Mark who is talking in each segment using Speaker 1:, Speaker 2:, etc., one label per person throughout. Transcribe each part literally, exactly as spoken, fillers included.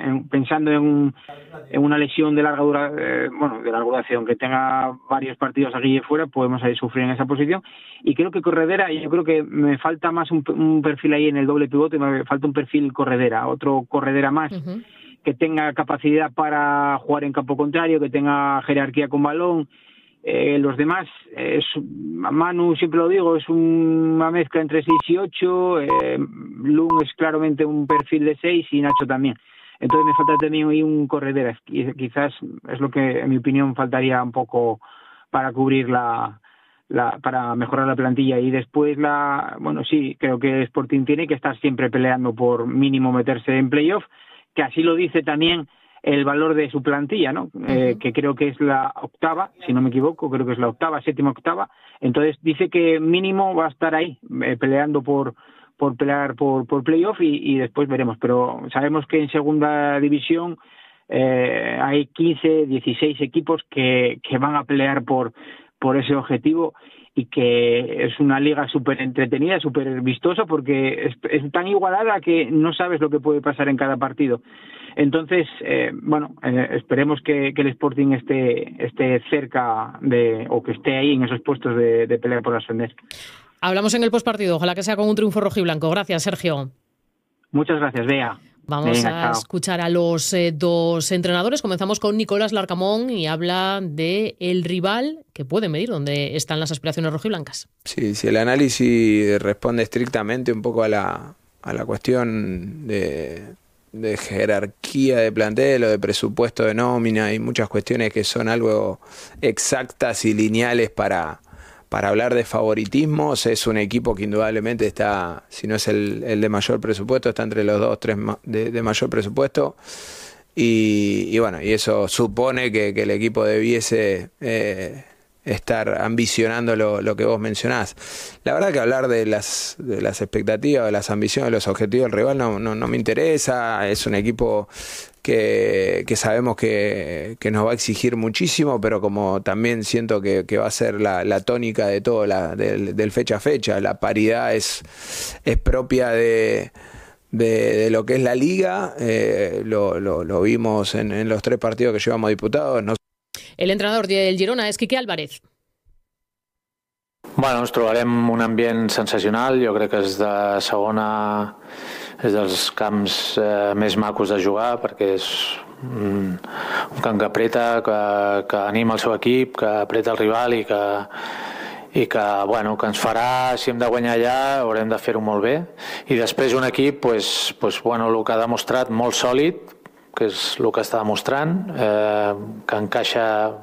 Speaker 1: en, pensando en, un, en una lesión de larga dura, eh, bueno, de larga duración, que tenga varios partidos aquí fuera, podemos ahí sufrir en esa posición. Y creo que Corredera, yo creo que me falta más un, un perfil ahí en el doble pivote, me falta un perfil Corredera, otro Corredera más, uh-huh. que tenga capacidad para jugar en campo contrario, que tenga jerarquía con balón. Eh, los demás, eh, es, Manu, siempre lo digo, es una mezcla entre seis y ocho, eh, Lung es claramente un perfil de seis y Nacho también. Entonces me falta también ahí un Corredera, quizás es lo que en mi opinión faltaría un poco para cubrir la, la para mejorar la plantilla. Y después la, bueno, sí, creo que Sporting tiene que estar siempre peleando por mínimo meterse en playoff, que así lo dice también el valor de su plantilla, ¿no? Uh-huh. Eh, que creo que es la octava, si no me equivoco, creo que es la octava, séptima, octava. Entonces dice que mínimo va a estar ahí, eh, peleando por por pelear por, por playoff y, y después veremos. Pero sabemos que en segunda división eh, hay quince, dieciséis equipos que, que van a pelear por, por ese objetivo y que es una liga súper entretenida, súper vistosa, porque es, es tan igualada que no sabes lo que puede pasar en cada partido. Entonces, eh, bueno, eh, esperemos que, que el Sporting esté, esté cerca de, o que esté ahí en esos puestos de, de pelea por ascender.
Speaker 2: Hablamos en el postpartido, ojalá que sea con un triunfo rojiblanco. Gracias, Sergio.
Speaker 1: Muchas gracias, Bea.
Speaker 2: Vamos
Speaker 1: Venga,
Speaker 2: a
Speaker 1: chao.
Speaker 2: escuchar a los eh, dos entrenadores. Comenzamos con Nicolás Larcamón y habla de el rival que puede medir dónde están las aspiraciones rojiblancas.
Speaker 3: Sí, si el análisis responde estrictamente un poco a la, a la cuestión de, de jerarquía de plantel o de presupuesto de nómina y muchas cuestiones que son algo exactas y lineales para... Para hablar de favoritismos, es un equipo que indudablemente está, si no es el, el de mayor presupuesto, está entre los dos, tres de, de mayor presupuesto. Y, y bueno, y eso supone que, que el equipo debiese eh, estar ambicionando lo, lo que vos mencionás. La verdad que hablar de las, de las expectativas, de las ambiciones, de los objetivos del rival no, no, no me interesa. Es un equipo que, que sabemos que, que nos va a exigir muchísimo, pero como también siento que, que va a ser la, la tónica de todo, la, del, del fecha a fecha. La paridad es, es propia de... De, de lo que es la liga, eh, lo, lo, lo vimos en, en los tres partidos que llevamos disputados. No...
Speaker 2: El entrenador del Girona és Quique Álvarez.
Speaker 4: Bueno, ens trobarem un ambient sensacional, jo crec que és de segona, és dels camps eh, més macos de jugar, perquè és un, un camp que apreta, que, que anima el seu equip, que apreta el rival i que i que, bueno, que ens farà, si hem de guanyar allà, haurem de fer-ho molt bé. I després un equip, pues, pues, bueno, el que ha demostrat molt sòlid, que és el que està demostrant, eh, que encaixa,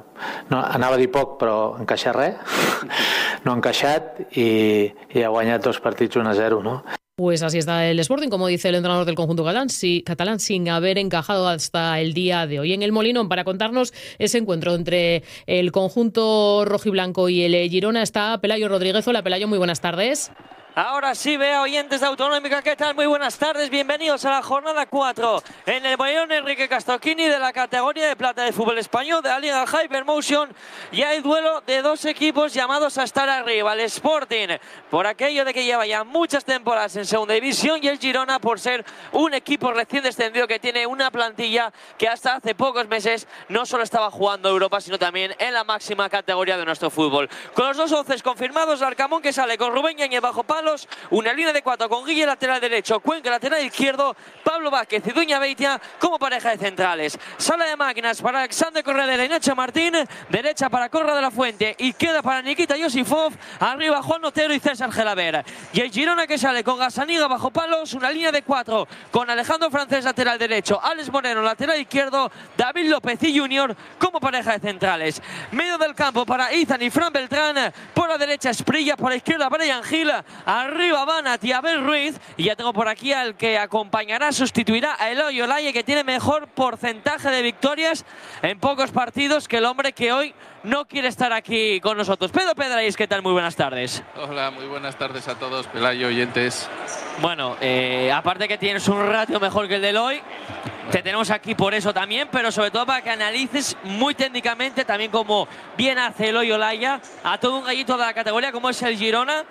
Speaker 4: no, anava a dir poc, però encaixa res, no ha encaixat i, i ha guanyat dos partits uno a zero, no?
Speaker 2: Pues así está el Sporting, como dice el entrenador del conjunto catalán, sí, catalán, sin haber encajado hasta el día de hoy. En el Molinón, para contarnos ese encuentro entre el conjunto rojiblanco y el Girona, está Pelayo Rodríguez. Hola, Pelayo, muy buenas tardes.
Speaker 5: Ahora sí, vea, oyentes de Autonómica, ¿qué tal? Muy buenas tardes, bienvenidos a la jornada cuatro en el Molinón Enrique Castoquini de la categoría de plata de fútbol español de la Liga Hypermotion. Y hay duelo de dos equipos llamados a estar arriba, el Sporting por aquello de que lleva ya muchas temporadas en segunda división y el Girona por ser un equipo recién descendido que tiene una plantilla que hasta hace pocos meses no solo estaba jugando Europa sino también en la máxima categoría de nuestro fútbol. Con los dos once confirmados, Larcamón que sale con Rubén Yañez bajo palo, una línea de cuatro con Guille lateral derecho, Cuenca lateral izquierdo, Pablo Vázquez y Duña Beitia como pareja de centrales. Sala de máquinas para Alexander Corredera y Nacho Martín, derecha para Corra de la Fuente, izquierda para Nikita Yosifov, arriba Juan Otero y César Gelaber. Y el Girona que sale con Gasaniga bajo palos, una línea de cuatro con Alejandro Francés lateral derecho, Alex Moreno lateral izquierdo, David López y Junior como pareja de centrales. Medio del campo para Ethan y Fran Beltrán, por la derecha Esprilla, por la izquierda Brian Gil, arriba Banat y Abel Ruiz, y ya tengo por aquí al que acompañará, sustituirá a Eloy Olaye, que tiene mejor porcentaje de victorias en pocos partidos que el hombre que hoy no quiere estar aquí con nosotros. Pedro Pedraís, ¿qué tal? Muy buenas tardes.
Speaker 6: Hola, muy buenas tardes a todos, Pelayo, oyentes.
Speaker 5: Bueno, eh, aparte que tienes un ratio mejor que el de Eloy, te tenemos aquí por eso también, pero sobre todo para que analices muy técnicamente, también como bien hace Eloy Olaya, a todo un gallito de la categoría como es el Girona,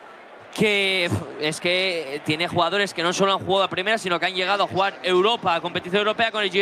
Speaker 5: que es que tiene jugadores que no solo han jugado a primera, sino que han llegado a jugar Europa, a competición europea con el Girona.